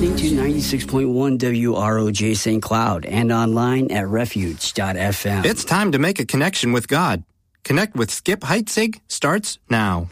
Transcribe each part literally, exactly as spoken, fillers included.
listening to ninety-six point one W R O J Saint Cloud and online at refuge dot f m. It's time to make a connection with God. Connect with Skip Heitzig starts now.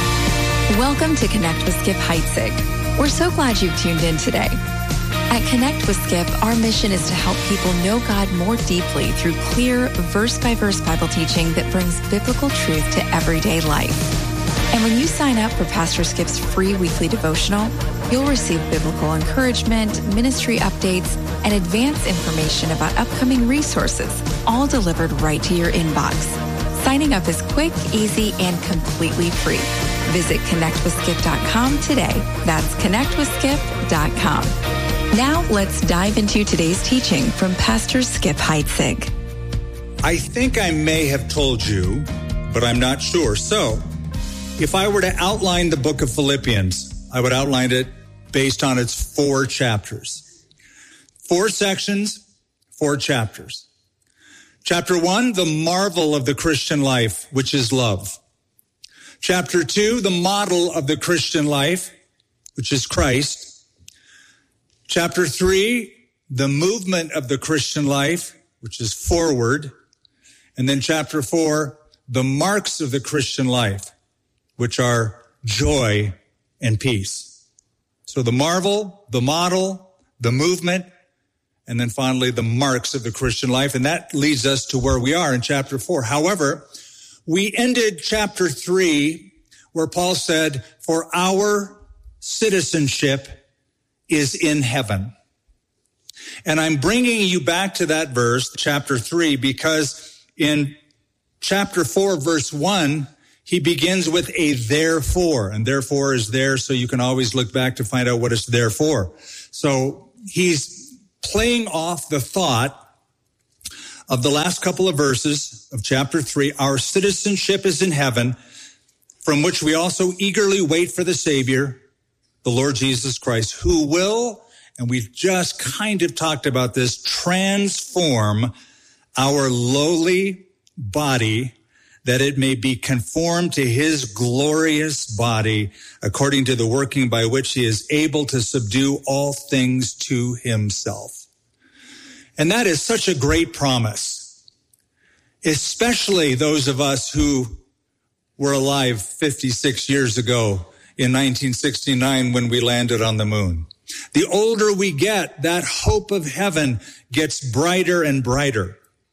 Welcome to Connect with Skip Heitzig. We're so glad you've tuned in today. At Connect with Skip, our mission is to help people know God more deeply through clear, verse-by-verse Bible teaching that brings biblical truth to everyday life. And when you sign up for Pastor Skip's free weekly devotional, you'll receive biblical encouragement, ministry updates, and advanced information about upcoming resources, all delivered right to your inbox. Signing up is quick, easy, and completely free. Visit connect with skip dot com today. That's connect with skip dot com. Now, let's dive into today's teaching from Pastor Skip Heitzig. I think I may have told you, but I'm not sure. So, if I were to outline the book of Philippians, I would outline it based on its four chapters. Four sections, four chapters. Chapter one, the marvel of the Christian life, which is love. Chapter two, the model of the Christian life, which is Christ. Chapter three, the movement of the Christian life, which is forward. And then chapter four, the marks of the Christian life, which are joy and peace. So the marvel, the model, the movement, and then finally the marks of the Christian life. And that leads us to where we are in chapter four. However, we ended chapter three where Paul said, for our citizenship is in heaven. And I'm bringing you back to that verse, chapter three, because in chapter four, verse one, he begins with a therefore, and therefore is there, so you can always look back to find out what it's there for. So he's playing off the thought of the last couple of verses of chapter three. Our citizenship is in heaven, from which we also eagerly wait for the Savior, the Lord Jesus Christ, who will, and we've just kind of talked about this, transform our lowly body that it may be conformed to his glorious body, according to the working by which he is able to subdue all things to himself. And that is such a great promise, especially those of us who were alive fifty-six years ago in nineteen sixty-nine when we landed on the moon. The older we get, that hope of heaven gets brighter and brighter.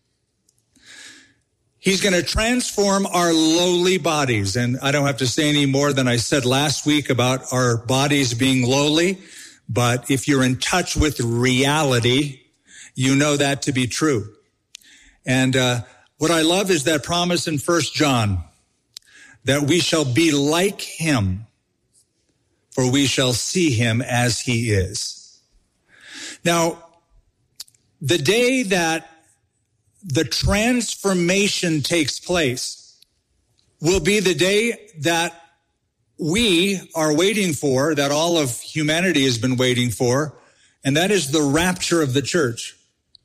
He's going to transform our lowly bodies. And I don't have to say any more than I said last week about our bodies being lowly. But if you're in touch with reality, you know that to be true. And uh, what I love is that promise in First John, that we shall be like him, for we shall see him as he is. Now, the day that the transformation takes place will be the day that we are waiting for, that all of humanity has been waiting for, and that is the rapture of the church.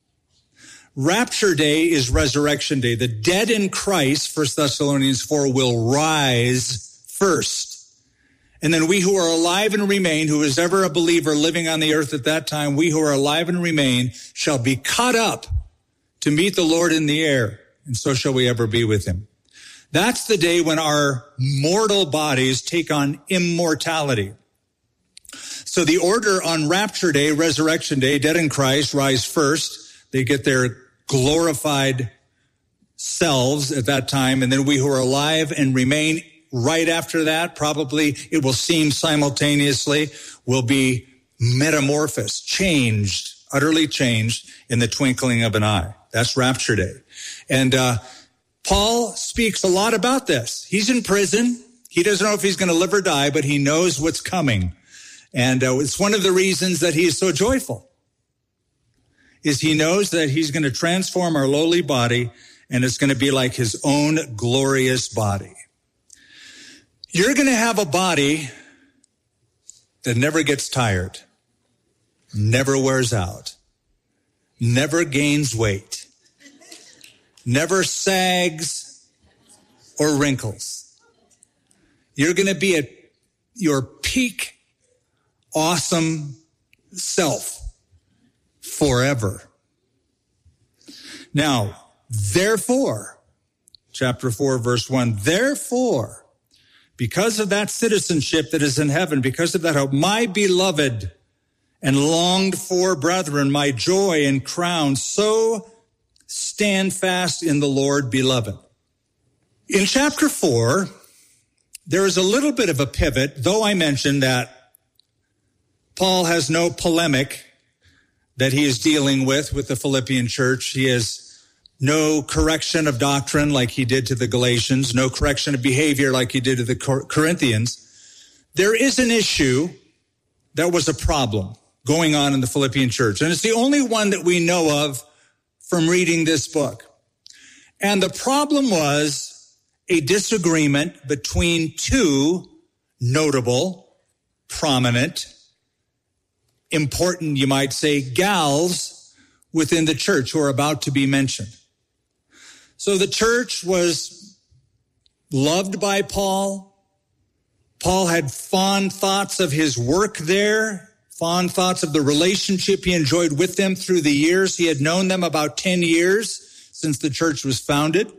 Rapture day is resurrection day. The dead in Christ, First Thessalonians four, will rise first. And then we who are alive and remain, who is ever a believer living on the earth at that time, we who are alive and remain shall be caught up to meet the Lord in the air, and so shall we ever be with him. That's the day when our mortal bodies take on immortality. So the order on Rapture Day, Resurrection Day, dead in Christ rise first. They get their glorified selves at that time, and then we who are alive and remain right after that, probably it will seem simultaneously, will be metamorphosed, changed, utterly changed in the twinkling of an eye. That's Rapture Day. And uh Paul speaks a lot about this. He's in prison. He doesn't know if he's going to live or die, but he knows what's coming. And uh, it's one of the reasons that he is so joyful, is he knows that he's going to transform our lowly body, and it's going to be like his own glorious body. You're going to have a body that never gets tired, never wears out, never gains weight, never sags or wrinkles. You're going to be at your peak, awesome, self forever. Now, therefore, chapter four, verse one, therefore, because of that citizenship that is in heaven, because of that hope, my beloved and longed for brethren, my joy and crown, so stand fast in the Lord, beloved. In chapter four, there is a little bit of a pivot, though I mentioned that Paul has no polemic that he is dealing with with the Philippian church. He has no correction of doctrine like he did to the Galatians, no correction of behavior like he did to the Corinthians. There is an issue that was a problem going on in the Philippian church, and it's the only one that we know of from reading this book. And the problem was a disagreement between two notable, prominent, important, you might say, gals within the church who are about to be mentioned. So the church was loved by Paul. Paul had fond thoughts of his work there, fond thoughts of the relationship he enjoyed with them through the years. He had known them about ten years since the church was founded.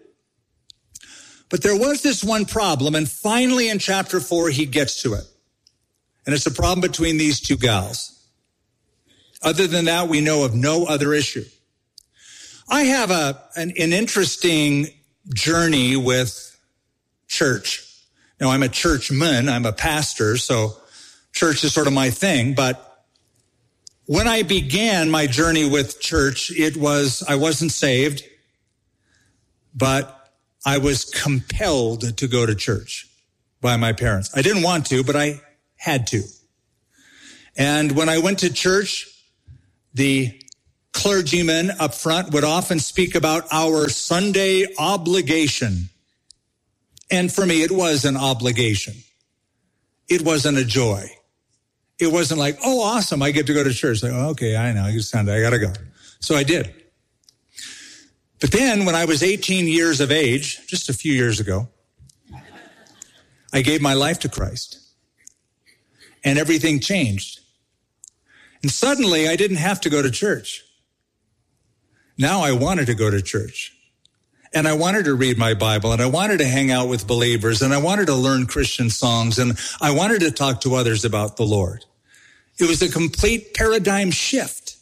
But there was this one problem, and finally in chapter four, he gets to it. And it's a problem between these two gals. Other than that, we know of no other issue. I have a an, an interesting journey with church. Now, I'm a churchman, I'm a pastor, so church is sort of my thing. But when I began my journey with church, it was, I wasn't saved, but I was compelled to go to church by my parents. I didn't want to, but I had to. And when I went to church, the clergyman up front would often speak about our Sunday obligation. And for me, it was an obligation. It wasn't a joy. It wasn't like, oh, awesome, I get to go to church. Like, oh, okay, I know, it's Sunday, I gotta go. So I did. But then when I was eighteen years of age, just a few years ago, I gave my life to Christ. And everything changed. And suddenly I didn't have to go to church. Now I wanted to go to church. And I wanted to read my Bible, and I wanted to hang out with believers, and I wanted to learn Christian songs, and I wanted to talk to others about the Lord. It was a complete paradigm shift.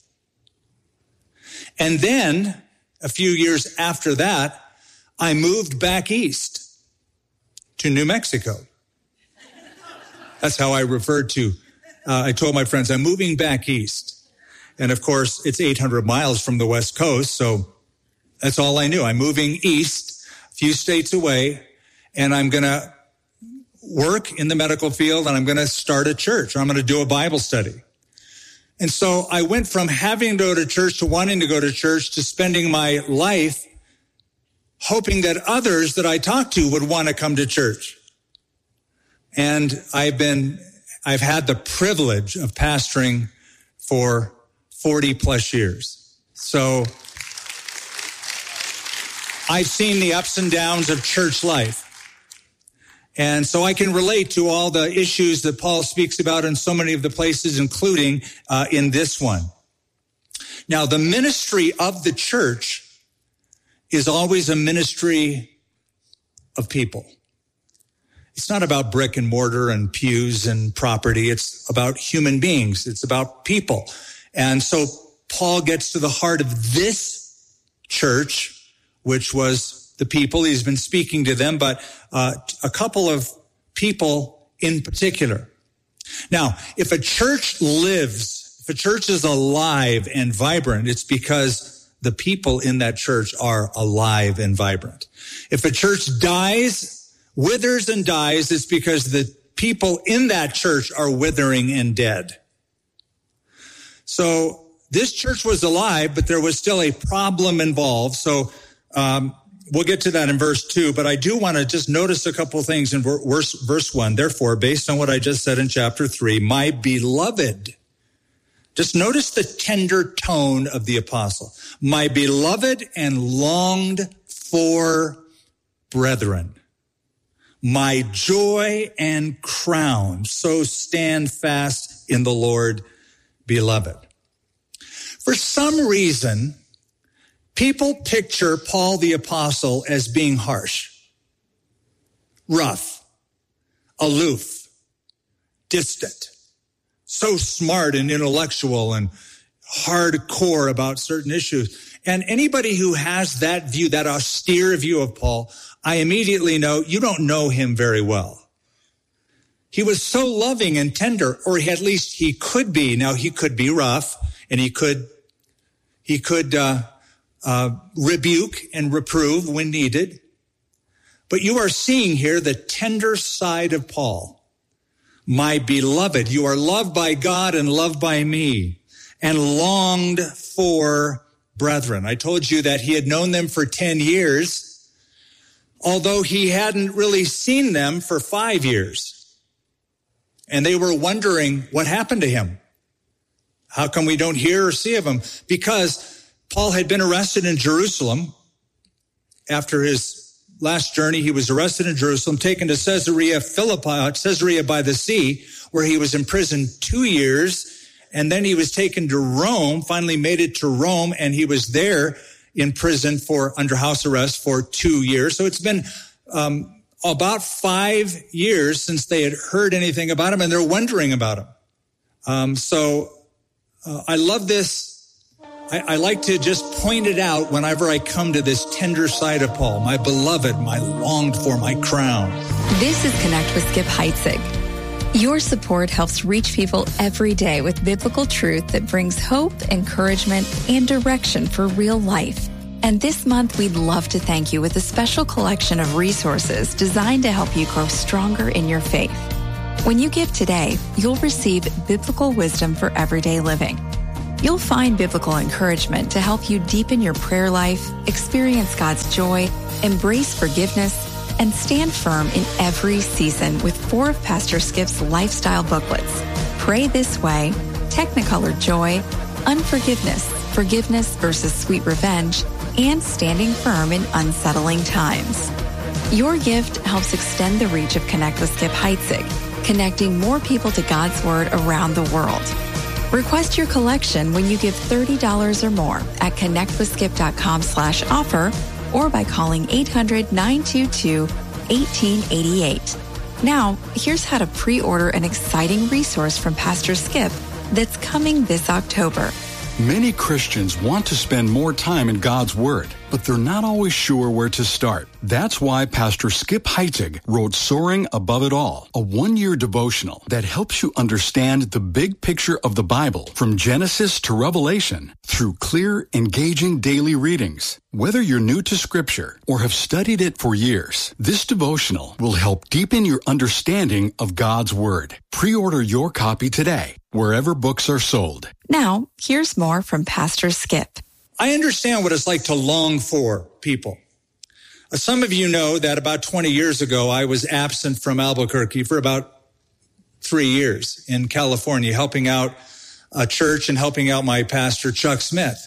And then, a few years after that, I moved back east to New Mexico. That's how I referred to, uh, I told my friends, I'm moving back east. And of course, it's eight hundred miles from the West Coast, so that's all I knew. I'm moving east, a few states away, and I'm going to work in the medical field, and I'm going to start a church, or I'm going to do a Bible study. And so I went from having to go to church to wanting to go to church to spending my life hoping that others that I talked to would want to come to church. And I've been, I've had the privilege of pastoring for forty plus years. So I've seen the ups and downs of church life. And so I can relate to all the issues that Paul speaks about in so many of the places, including uh, in this one. Now, the ministry of the church is always a ministry of people. It's not about brick and mortar and pews and property. It's about human beings. It's about people. And so Paul gets to the heart of this church, which was the people. He's been speaking to them, but uh, a couple of people in particular. Now, if a church lives, if a church is alive and vibrant, it's because the people in that church are alive and vibrant. If a church dies, withers and dies, it's because the people in that church are withering and dead. So this church was alive, but there was still a problem involved. So um we'll get to that in verse two, but I do want to just notice a couple of things in verse, verse one. Therefore, based on what I just said in chapter three, my beloved, just notice the tender tone of the apostle. My beloved and longed for brethren, my joy and crown, so stand fast in the Lord, beloved. For some reason, people picture Paul the Apostle as being harsh, rough, aloof, distant, so smart and intellectual and hardcore about certain issues. And anybody who has that view, that austere view of Paul, I immediately know you don't know him very well. He was so loving and tender, or at least he could be. Now, he could be rough, and he could he could uh, uh, rebuke and reprove when needed. But you are seeing here the tender side of Paul. My beloved, you are loved by God and loved by me, and longed for brethren. I told you that he had known them for ten years, although he hadn't really seen them for five years. And they were wondering what happened to him. How come we don't hear or see of him? Because Paul had been arrested in Jerusalem. After his last journey, he was arrested in Jerusalem, taken to Caesarea Philippi, Caesarea by the sea, where he was imprisoned two years. And then he was taken to Rome, finally made it to Rome, and he was there in prison for under house arrest for two years. So it's been um, about five years since they had heard anything about him, and they're wondering about him. Um, so uh, I love this. I, I like to just point it out whenever I come to this tender side of Paul, my beloved, my longed for, my crown. This is Connect with Skip Heitzig. Your support helps reach people every day with biblical truth that brings hope, encouragement, and direction for real life. And this month, we'd love to thank you with a special collection of resources designed to help you grow stronger in your faith. When you give today, you'll receive biblical wisdom for everyday living. You'll find biblical encouragement to help you deepen your prayer life, experience God's joy, embrace forgiveness, and stand firm in every season with four of Pastor Skip's lifestyle booklets: Pray This Way, Technicolor Joy, Unforgiveness, Forgiveness versus Sweet Revenge, and Standing Firm in Unsettling Times. Your gift helps extend the reach of Connect with Skip Heitzig, connecting more people to God's Word around the world. Request your collection when you give thirty dollars or more at connectwithskip.com slash offer or by calling eight hundred, nine two two, one eight eight eight. Now, here's how to pre-order an exciting resource from Pastor Skip that's coming this October. Many Christians want to spend more time in God's Word, but they're not always sure where to start. That's why Pastor Skip Heitzig wrote Soaring Above It All, a one-year devotional that helps you understand the big picture of the Bible from Genesis to Revelation through clear, engaging daily readings. Whether you're new to Scripture or have studied it for years, this devotional will help deepen your understanding of God's Word. Pre-order your copy today, wherever books are sold. Now, here's more from Pastor Skip. I understand what it's like to long for people. Uh, some of you know that about twenty years ago, I was absent from Albuquerque for about three years in California, helping out a church and helping out my pastor, Chuck Smith.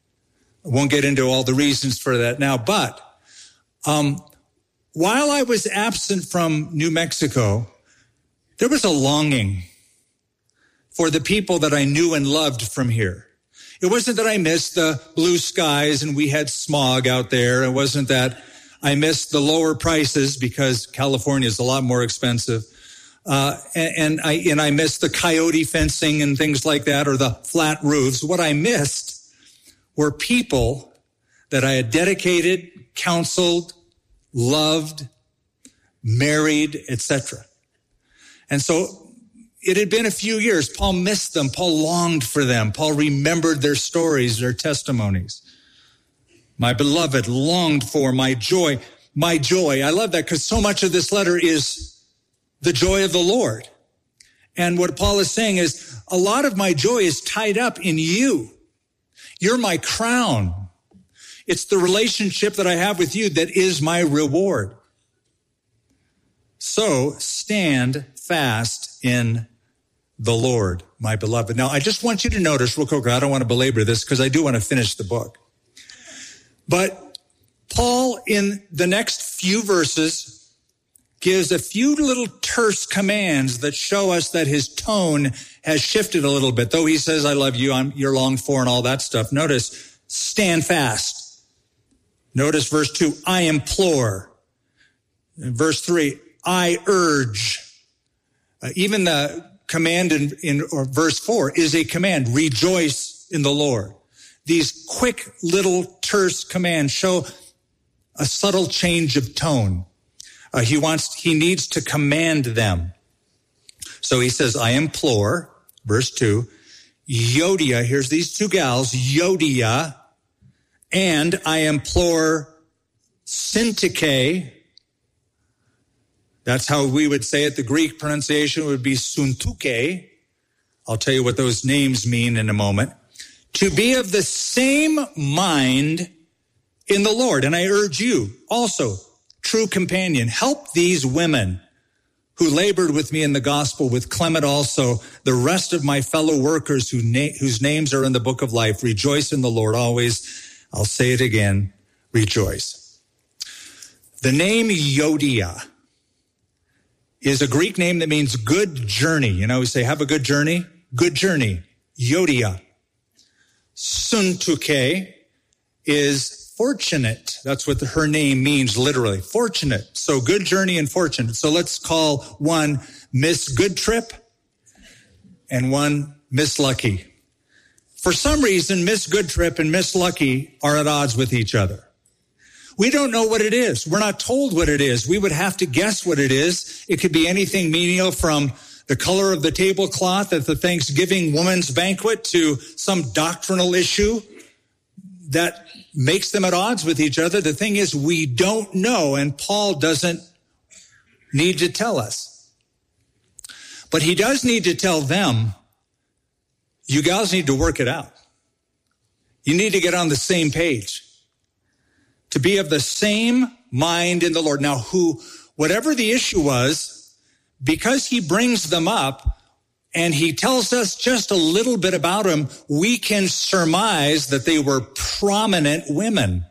I won't get into all the reasons for that now, but um, while I was absent from New Mexico, there was a longing for the people that I knew and loved from here. It wasn't that I missed the blue skies and we had smog out there. It wasn't that I missed the lower prices because California is a lot more expensive. Uh, and, and I, and I missed the coyote fencing and things like that, or the flat roofs. What I missed were people that I had dedicated, counseled, loved, married, et cetera. And so it had been a few years. Paul missed them. Paul longed for them. Paul remembered their stories, their testimonies. My beloved longed for my joy, my joy. I love that because so much of this letter is the joy of the Lord. And what Paul is saying is a lot of my joy is tied up in you. You're my crown. It's the relationship that I have with you that is my reward. So stand fast in the Lord, my beloved. Now, I just want you to notice real quick, I don't want to belabor this because I do want to finish the book. But Paul, in the next few verses, gives a few little terse commands that show us that his tone has shifted a little bit. Though he says, I love you, I'm, you're longed for, and all that stuff. Notice, stand fast. Notice verse two, I implore. In verse three, I urge. Uh, even the command in, in or verse four is a command, rejoice in the Lord. These quick little terse commands show a subtle change of tone. Uh, he wants, he needs to command them. So he says, I implore, verse two, Euodia, here's these two gals, Euodia, and I implore Syntyche. That's how we would say it. The Greek pronunciation would be Syntyche. I'll tell you what those names mean in a moment. To be of the same mind in the Lord. And I urge you also, true companion, help these women who labored with me in the gospel, with Clement also, the rest of my fellow workers who na- whose names are in the book of life. Rejoice in the Lord always. I'll say it again, rejoice. The name Euodia is a Greek name that means good journey. You know, we say, have a good journey. Good journey. Euodia. Syntyche is fortunate. That's what the, her name means literally. Fortunate. So good journey and fortunate. So let's call one Miss Good Trip and one Miss Lucky. For some reason, Miss Good Trip and Miss Lucky are at odds with each other. We don't know what it is. We're not told what it is. We would have to guess what it is. It could be anything menial from the color of the tablecloth at the Thanksgiving women's banquet to some doctrinal issue that makes them at odds with each other. The thing is, we don't know, and Paul doesn't need to tell us. But he does need to tell them, you gals need to work it out. You need to get on the same page. To be of the same mind in the Lord. Now, who, whatever the issue was, because he brings them up and he tells us just a little bit about them, we can surmise that they were prominent women.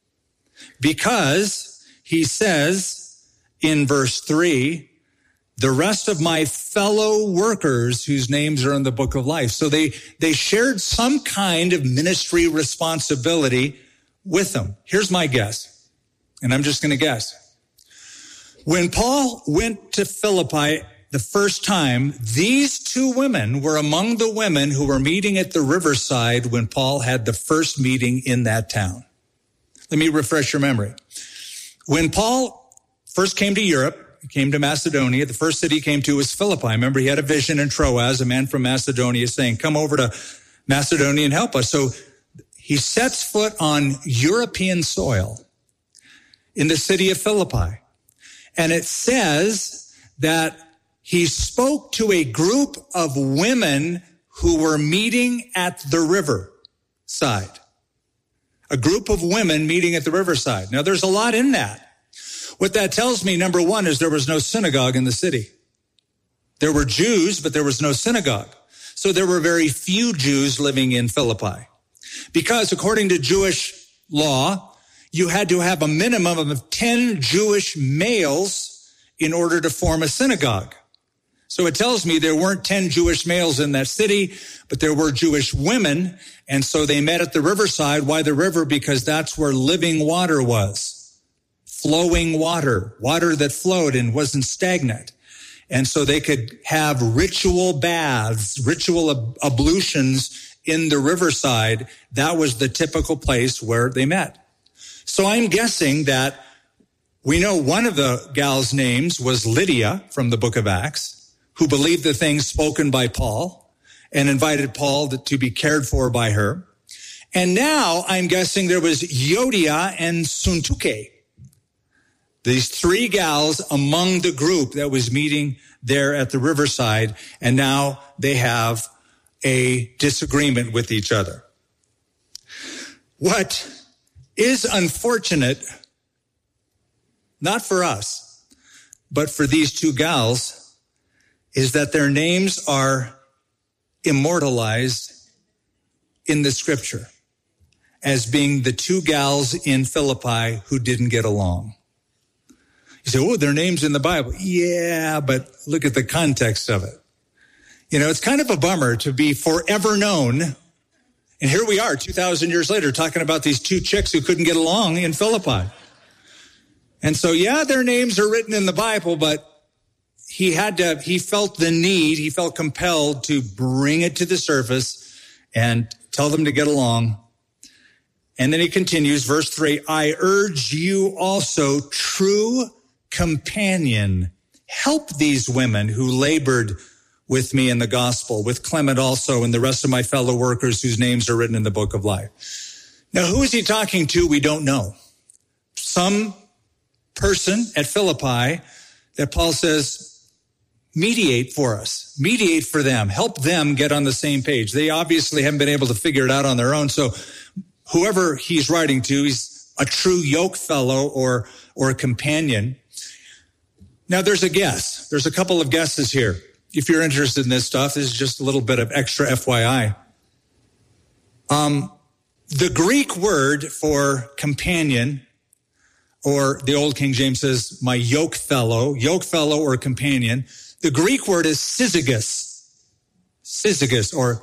Because he says in verse three, the rest of my fellow workers whose names are in the book of life. So they, they shared some kind of ministry responsibility with them. Here's my guess, and I'm just going to guess. When Paul went to Philippi the first time, these two women were among the women who were meeting at the riverside when Paul had the first meeting in that town. Let me refresh your memory. When Paul first came to Europe, he came to Macedonia, the first city he came to was Philippi. Remember, he had a vision in Troas, a man from Macedonia saying, come over to Macedonia and help us. So he sets foot on European soil in the city of Philippi. And it says that he spoke to a group of women who were meeting at the riverside. A group of women meeting at the riverside. Now, there's a lot in that. What that tells me, number one, is there was no synagogue in the city. There were Jews, but there was no synagogue. So there were very few Jews living in Philippi. Because according to Jewish law, you had to have a minimum of ten Jewish males in order to form a synagogue. So it tells me there weren't ten Jewish males in that city, but there were Jewish women. And so they met at the riverside. Why the river? Because that's where living water was. Flowing water, water that flowed and wasn't stagnant. And so they could have ritual baths, ritual ab- ablutions in the riverside. That was the typical place where they met. So I'm guessing that we know one of the gals' names was Lydia from the book of Acts, who believed the things spoken by Paul and invited Paul to be cared for by her. And now I'm guessing there was Euodia and Syntyche, these three gals among the group that was meeting there at the riverside. And now they have a disagreement with each other. What is unfortunate, not for us, but for these two gals, is that their names are immortalized in the scripture as being the two gals in Philippi who didn't get along. You say, oh, their name's in the Bible. Yeah, but look at the context of it. You know, it's kind of a bummer to be forever known. And here we are two thousand years later talking about these two chicks who couldn't get along in Philippi. And so, yeah, their names are written in the Bible, but he had to, he felt the need, he felt compelled to bring it to the surface and tell them to get along. And then he continues, verse three, I urge you also, true companion, help these women who labored with me in the gospel, with Clement also and the rest of my fellow workers whose names are written in the book of life. Now, who is he talking to? We don't know. Some person at Philippi that Paul says, mediate for us, mediate for them, help them get on the same page. They obviously haven't been able to figure it out on their own. So whoever he's writing to, he's a true yoke fellow or, or a companion. Now there's a guess. There's a couple of guesses here. If you're interested in this stuff, this is just a little bit of extra F Y I. Um, the Greek word for companion, or the old King James says, my yoke fellow, yoke fellow or companion. The Greek word is syzygus, syzygus or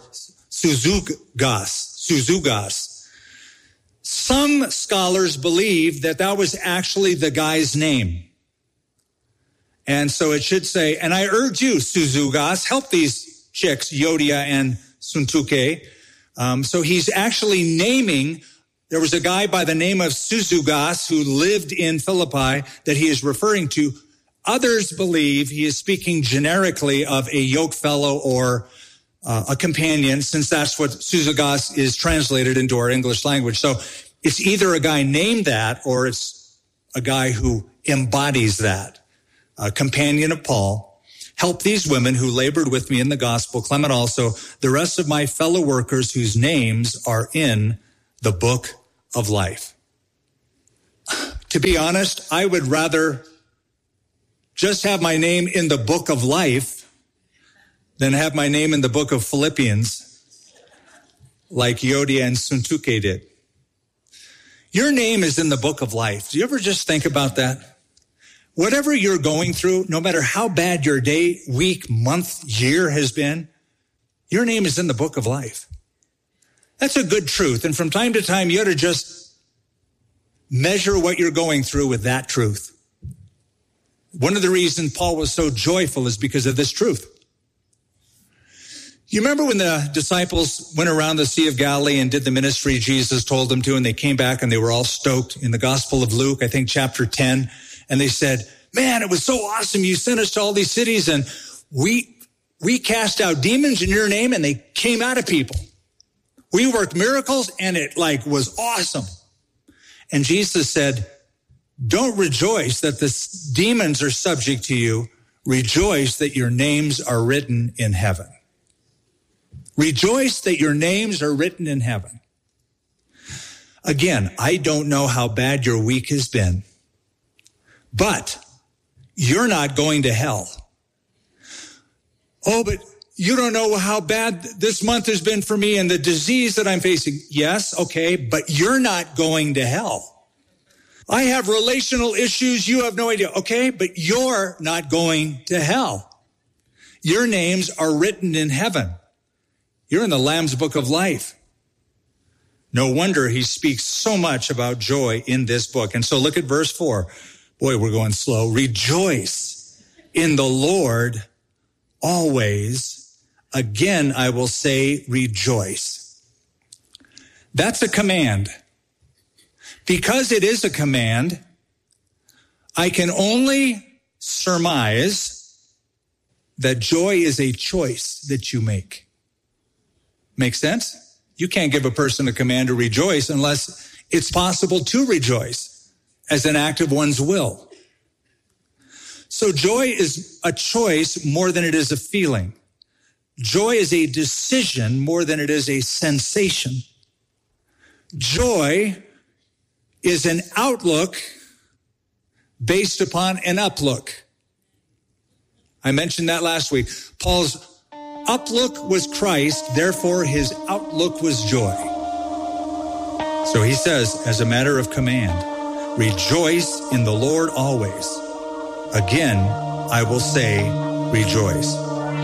suzugas, suzugas. Some scholars believe that that was actually the guy's name. And so it should say, and I urge you, Suzugas, help these chicks, Yodia and Suntuke. Um, so he's actually naming, there was a guy by the name of Suzugas who lived in Philippi that he is referring to. Others believe he is speaking generically of a yoke fellow or uh, a companion, since that's what Suzugas is translated into our English language. So it's either a guy named that or it's a guy who embodies that. A companion of Paul, help these women who labored with me in the gospel, Clement also, the rest of my fellow workers whose names are in the book of life. To be honest, I would rather just have my name in the book of life than have my name in the book of Philippians like Yodia and Suntuke did. Your name is in the book of life. Do you ever just think about that? Whatever you're going through, no matter how bad your day, week, month, year has been, your name is in the book of life. That's a good truth. And from time to time, you ought to just measure what you're going through with that truth. One of the reasons Paul was so joyful is because of this truth. You remember when the disciples went around the Sea of Galilee and did the ministry Jesus told them to, and they came back and they were all stoked in the Gospel of Luke, I think chapter ten. And they said, man, it was so awesome. You sent us to all these cities and we, we cast out demons in your name and they came out of people. We worked miracles and it like was awesome. And Jesus said, don't rejoice that the demons are subject to you. Rejoice that your names are written in heaven. Rejoice that your names are written in heaven. Again, I don't know how bad your week has been. But you're not going to hell. Oh, but you don't know how bad this month has been for me and the disease that I'm facing. Yes, okay, but you're not going to hell. I have relational issues. You have no idea. Okay, but you're not going to hell. Your names are written in heaven. You're in the Lamb's book of life. No wonder he speaks so much about joy in this book. And so look at verse four. Boy, we're going slow. Rejoice in the Lord always. Again, I will say rejoice. That's a command. Because it is a command, I can only surmise that joy is a choice that you make. Make sense? You can't give a person a command to rejoice unless it's possible to rejoice as an act of one's will. So joy is a choice more than it is a feeling. Joy is a decision more than it is a sensation. Joy is an outlook based upon an uplook. I mentioned that last week. Paul's uplook was Christ, therefore his outlook was joy. So he says, as a matter of command, rejoice in the Lord always. Again, I will say, rejoice.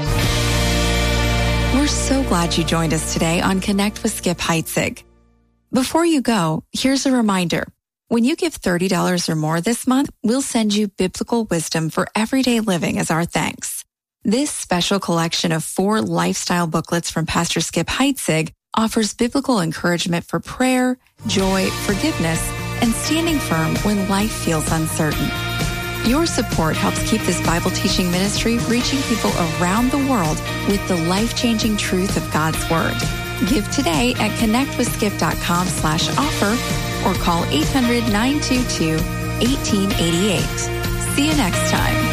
We're so glad you joined us today on Connect with Skip Heitzig. Before you go, here's a reminder. When you give thirty dollars or more this month, we'll send you Biblical Wisdom for Everyday Living as our thanks. This special collection of four lifestyle booklets from Pastor Skip Heitzig offers biblical encouragement for prayer, joy, forgiveness, and standing firm when life feels uncertain. Your support helps keep this Bible teaching ministry reaching people around the world with the life-changing truth of God's Word. Give today at connectwithskip.com slash offer or call eight hundred, nine two two, one eight eight eight. See you next time.